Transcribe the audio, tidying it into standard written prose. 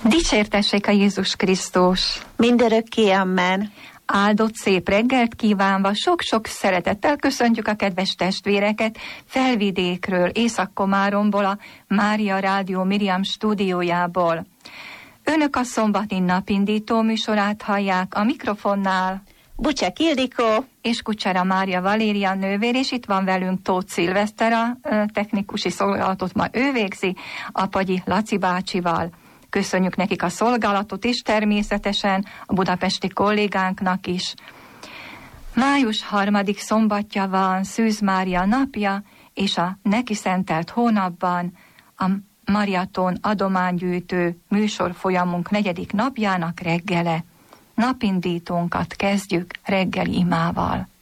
Dicsértessék a Jézus Krisztus! Mindörökké, amen! Áldott szép reggelt kívánva, sok-sok szeretettel köszöntjük a kedves testvéreket Felvidékről, Észak-Komáromból, a Mária Rádió Miriam stúdiójából. Önök a szombati napindító műsorát hallják, a mikrofonnál Bucsek Ildikó és Kucsera Mária Valéria nővér, és itt van velünk Tóth Szilveszter, a technikusi szolgálatot ma ő végzi, Apagyi Laci bácsival. Köszönjük nekik a szolgálatot is, természetesen a budapesti kollégánknak is. Május 3. szombatja van, Szűz Mária napja, és a neki szentelt hónapban a Mariaton adománygyűjtő műsorfolyamunk 4. napjának reggele. Napindítónkat kezdjük reggeli imával.